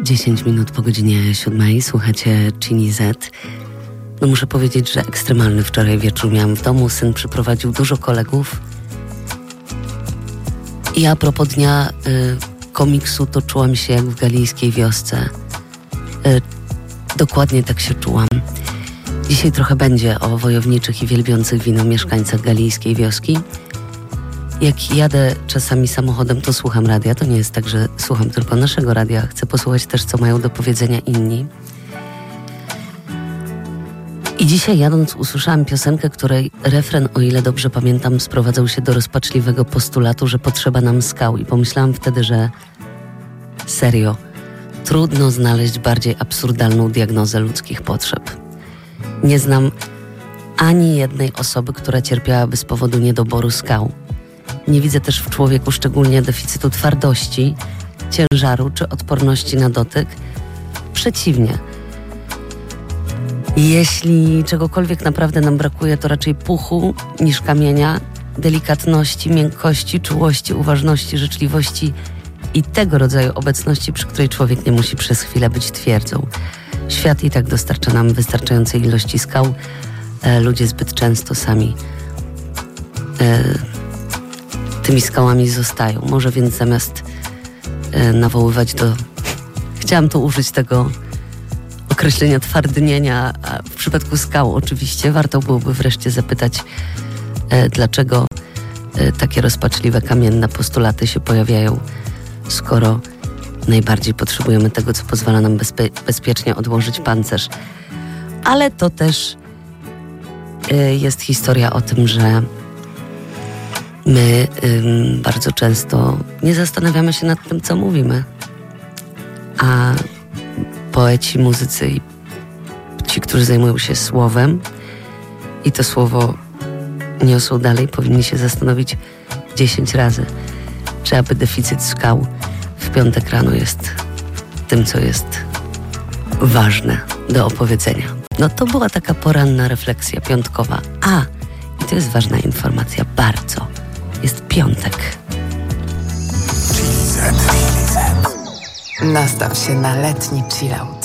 10 minut po godzinie 7. Słuchacie Chini Z. No muszę powiedzieć, że ekstremalny wczoraj wieczór miałam w domu. Syn przyprowadził dużo kolegów. I a propos dnia komiksu, to czułam się jak w galijskiej wiosce. Dokładnie tak się czułam. Dzisiaj trochę będzie o wojowniczych i wielbiących wino mieszkańcach galijskiej wioski. Jak jadę czasami samochodem, to słucham radia. To nie jest tak, że słucham tylko naszego radia. Chcę posłuchać też, co mają do powiedzenia inni. I dzisiaj jadąc usłyszałam piosenkę, której refren, o ile dobrze pamiętam, sprowadzał się do rozpaczliwego postulatu, że potrzeba nam skał. I pomyślałam wtedy, że serio, trudno znaleźć bardziej absurdalną diagnozę ludzkich potrzeb. Nie znam ani jednej osoby, która cierpiałaby z powodu niedoboru skał. Nie widzę też w człowieku szczególnie deficytu twardości, ciężaru czy odporności na dotyk. Przeciwnie. Jeśli czegokolwiek naprawdę nam brakuje, to raczej puchu niż kamienia, delikatności, miękkości, czułości, uważności, życzliwości i tego rodzaju obecności, przy której człowiek nie musi przez chwilę być twierdzą. Świat i tak dostarcza nam wystarczającej ilości skał. Ludzie zbyt często sami tymi skałami zostają. Może więc zamiast nawoływać do... Chciałam tu użyć tego określenia twardnienia, a w przypadku skał oczywiście warto byłoby wreszcie zapytać, dlaczego takie rozpaczliwe, kamienne postulaty się pojawiają, skoro najbardziej potrzebujemy tego, co pozwala nam bezpiecznie odłożyć pancerz. Ale to też jest historia o tym, że my bardzo często nie zastanawiamy się nad tym, co mówimy. A poeci, muzycy i ci, którzy zajmują się słowem i to słowo niosą dalej, powinni się zastanowić 10 razy, czy aby deficyt skał w piątek rano jest tym, co jest ważne do opowiedzenia. No to była taka poranna refleksja piątkowa. I to jest ważna informacja, bardzo. Jest piątek. Nastaw się na letni chillout.